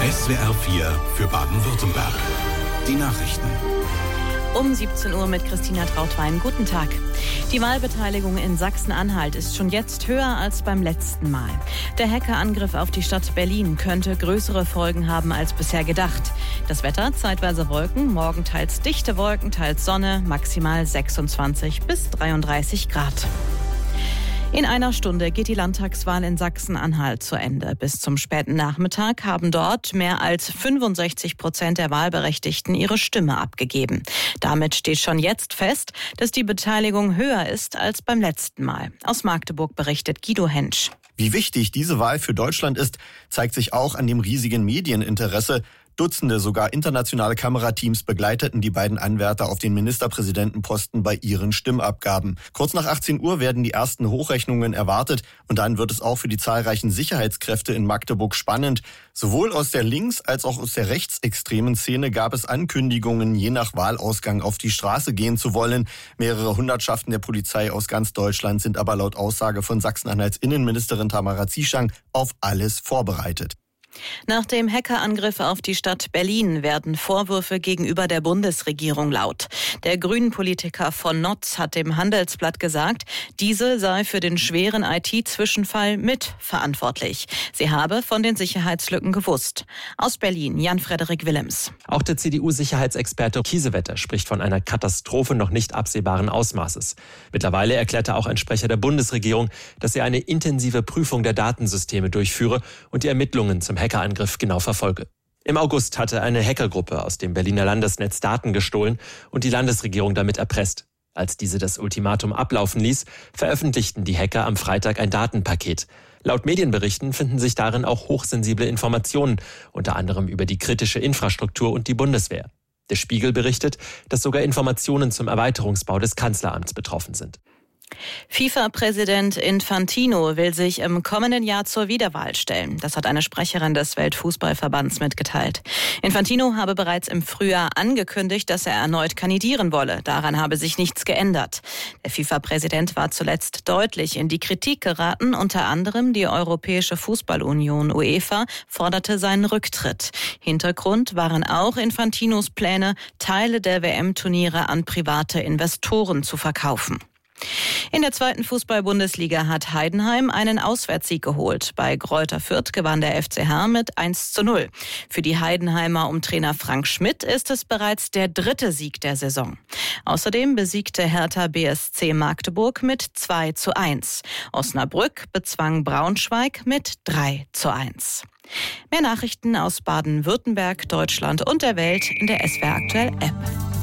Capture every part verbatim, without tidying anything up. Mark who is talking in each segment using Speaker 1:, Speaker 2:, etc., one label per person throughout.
Speaker 1: S W R vier für Baden-Württemberg. Die Nachrichten.
Speaker 2: Um siebzehn Uhr mit Christina Trautwein. Guten Tag. Die Wahlbeteiligung in Sachsen-Anhalt ist schon jetzt höher als beim letzten Mal. Der Hackerangriff auf die Stadt Berlin könnte größere Folgen haben als bisher gedacht. Das Wetter, zeitweise Wolken, morgen teils dichte Wolken, teils Sonne, maximal sechsundzwanzig bis dreiunddreißig Grad. In einer Stunde geht die Landtagswahl in Sachsen-Anhalt zu Ende. Bis zum späten Nachmittag haben dort mehr als fünfundsechzig Prozent der Wahlberechtigten ihre Stimme abgegeben. Damit steht schon jetzt fest, dass die Beteiligung höher ist als beim letzten Mal. Aus Magdeburg berichtet Guido Hentsch.
Speaker 3: Wie wichtig diese Wahl für Deutschland ist, zeigt sich auch an dem riesigen Medieninteresse. Dutzende, sogar internationale Kamerateams begleiteten die beiden Anwärter auf den Ministerpräsidentenposten bei ihren Stimmabgaben. Kurz nach achtzehn Uhr werden die ersten Hochrechnungen erwartet und dann wird es auch für die zahlreichen Sicherheitskräfte in Magdeburg spannend. Sowohl aus der links- als auch aus der rechtsextremen Szene gab es Ankündigungen, je nach Wahlausgang auf die Straße gehen zu wollen. Mehrere Hundertschaften der Polizei aus ganz Deutschland sind aber laut Aussage von Sachsen-Anhalts Innenministerin Tamara Zieschang auf alles vorbereitet.
Speaker 2: Nach dem Hackerangriff auf die Stadt Berlin werden Vorwürfe gegenüber der Bundesregierung laut. Der Grünen-Politiker von Notz hat dem Handelsblatt gesagt, diese sei für den schweren I T-Zwischenfall mitverantwortlich. Sie habe von den Sicherheitslücken gewusst. Aus Berlin, Jan-Frederik Willems.
Speaker 4: Auch der C D U-Sicherheitsexperte Kiesewetter spricht von einer Katastrophe noch nicht absehbaren Ausmaßes. Mittlerweile erklärte auch ein Sprecher der Bundesregierung, dass er eine intensive Prüfung der Datensysteme durchführe und die Ermittlungen zum Hackerangriff genau verfolge. Im August hatte eine Hackergruppe aus dem Berliner Landesnetz Daten gestohlen und die Landesregierung damit erpresst. Als diese das Ultimatum ablaufen ließ, veröffentlichten die Hacker am Freitag ein Datenpaket. Laut Medienberichten finden sich darin auch hochsensible Informationen, unter anderem über die kritische Infrastruktur und die Bundeswehr. Der Spiegel berichtet, dass sogar Informationen zum Erweiterungsbau des Kanzleramts betroffen sind.
Speaker 2: FIFA-Präsident Infantino will sich im kommenden Jahr zur Wiederwahl stellen. Das hat eine Sprecherin des Weltfußballverbands mitgeteilt. Infantino habe bereits im Frühjahr angekündigt, dass er erneut kandidieren wolle. Daran habe sich nichts geändert. Der FIFA-Präsident war zuletzt deutlich in die Kritik geraten. Unter anderem die Europäische Fußballunion UEFA forderte seinen Rücktritt. Hintergrund waren auch Infantinos Pläne, Teile der W M-Turniere an private Investoren zu verkaufen. In der zweiten Fußball-Bundesliga hat Heidenheim einen Auswärtssieg geholt. Bei Greuther Fürth gewann der F C H mit eins zu null. Für die Heidenheimer um Trainer Frank Schmidt ist es bereits der dritte Sieg der Saison. Außerdem besiegte Hertha B S C Magdeburg mit zwei zu eins. Osnabrück bezwang Braunschweig mit drei zu eins. Mehr Nachrichten aus Baden-Württemberg, Deutschland und der Welt in der S W R Aktuell App.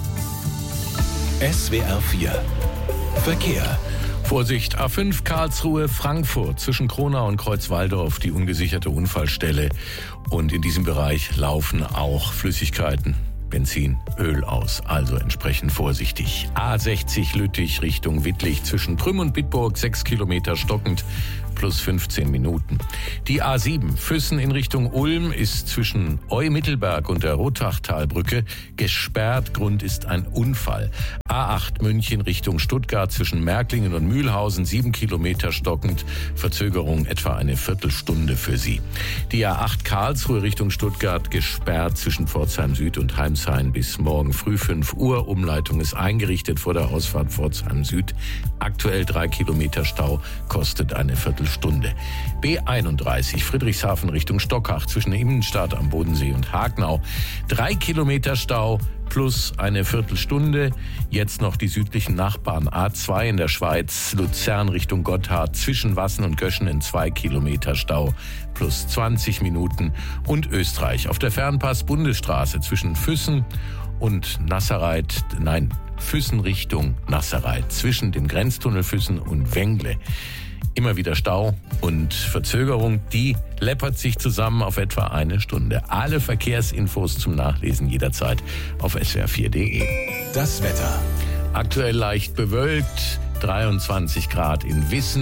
Speaker 1: S W R vier Verkehr.
Speaker 5: Vorsicht, A fünf Karlsruhe, Frankfurt, zwischen Kronau und Kreuzwaldorf, die ungesicherte Unfallstelle. Und in diesem Bereich laufen auch Flüssigkeiten, Benzin, Öl aus, also entsprechend vorsichtig. A sechzig Lüttich Richtung Wittlich, zwischen Prüm und Bitburg, sechs Kilometer stockend, plus fünfzehn Minuten. Die A sieben Füssen in Richtung Ulm ist zwischen Eu-Mittelberg und der Rotachtalbrücke gesperrt. Grund ist ein Unfall. A acht München Richtung Stuttgart zwischen Märklingen und Mühlhausen, sieben Kilometer stockend. Verzögerung etwa eine Viertelstunde für Sie. Die A acht Karlsruhe Richtung Stuttgart gesperrt zwischen Pforzheim Süd und Heimshain bis morgen früh fünf Uhr. Umleitung ist eingerichtet vor der Ausfahrt Pforzheim Süd. Aktuell drei Kilometer Stau, kostet eine Viertelstunde. Stunde. B einunddreißig Friedrichshafen Richtung Stockach zwischen Immenstadt am Bodensee und Hagenau. Drei Kilometer Stau plus eine Viertelstunde. Jetzt noch die südlichen Nachbarn A zwei in der Schweiz, Luzern Richtung Gotthard zwischen Wassen und Göschen in zwei Kilometer Stau plus zwanzig Minuten. Und Österreich auf der Fernpass-Bundesstraße zwischen Füssen und Nassereit, nein, Füssen Richtung Nassereit zwischen dem Grenztunnel Füssen und Wengle. Immer wieder Stau und Verzögerung, die läppert sich zusammen auf etwa eine Stunde. Alle Verkehrsinfos zum Nachlesen jederzeit auf S W R vier Punkt de.
Speaker 1: Das Wetter.
Speaker 5: Aktuell leicht bewölkt, dreiundzwanzig Grad in Wissen,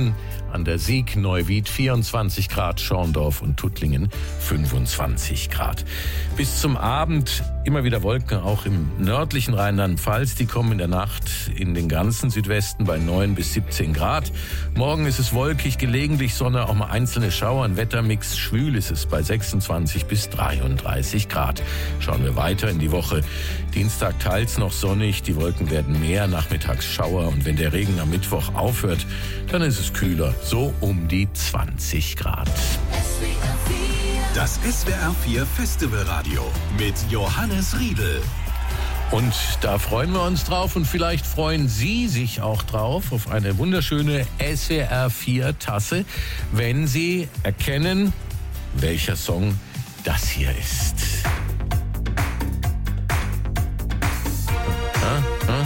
Speaker 5: an der Sieg, Neuwied vierundzwanzig Grad, Schorndorf und Tuttlingen fünfundzwanzig Grad. Bis zum Abend immer wieder Wolken, auch im nördlichen Rheinland-Pfalz. Die kommen in der Nacht in den ganzen Südwesten bei neun bis siebzehn Grad. Morgen ist es wolkig, gelegentlich Sonne, auch mal einzelne Schauer. Ein Wettermix, schwül ist es bei sechsundzwanzig bis dreiunddreißig Grad. Schauen wir weiter in die Woche. Dienstag teils noch sonnig, die Wolken werden mehr, nachmittags Schauer. Und wenn der Regen am Mittwoch aufhört, dann ist es kühler, so um die zwanzig Grad.
Speaker 1: Das S W R vier Festivalradio mit Johannes Riedl.
Speaker 5: Und da freuen wir uns drauf und vielleicht freuen Sie sich auch drauf auf eine wunderschöne S W R vier Tasse, wenn Sie erkennen, welcher Song das hier ist. Ha, ha.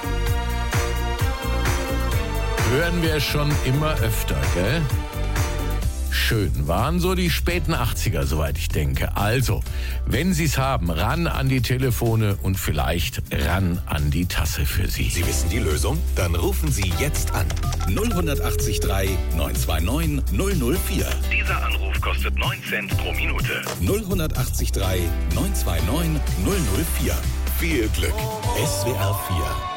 Speaker 5: Hören wir schon immer öfter, gell? Schön. Waren so die späten achtziger, soweit ich denke. Also, wenn Sie es haben, ran an die Telefone und vielleicht ran an die Tasse für Sie.
Speaker 1: Sie wissen die Lösung? Dann rufen Sie jetzt an. null acht drei neun zwei neun null null vier.
Speaker 6: Dieser Anruf kostet neun Cent pro Minute.
Speaker 1: null acht drei neun zwei neun null null vier. Viel Glück. S W R vier.